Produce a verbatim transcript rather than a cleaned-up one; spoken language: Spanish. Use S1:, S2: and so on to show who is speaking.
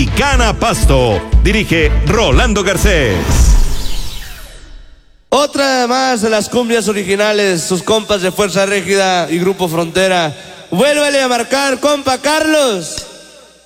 S1: Mexicana Pasto. Dirige Rolando Garcés.
S2: Otra más de las cumbias originales, sus compas de Fuerza Régida y Grupo Frontera. Vuélvele a marcar, compa Carlos.